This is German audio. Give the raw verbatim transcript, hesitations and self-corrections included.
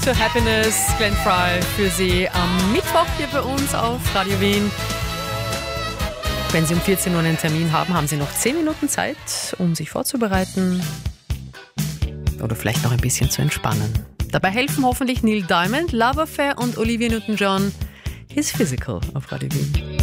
to Happiness, Glenn Frey für Sie am Mittwoch hier bei uns auf Radio Wien. Wenn Sie um vierzehn Uhr einen Termin haben, haben Sie noch zehn Minuten Zeit, um sich vorzubereiten oder vielleicht noch ein bisschen zu entspannen. Dabei helfen hoffentlich Neil Diamond, Love Affair und Olivia Newton-John, His Physical auf Radio Wien.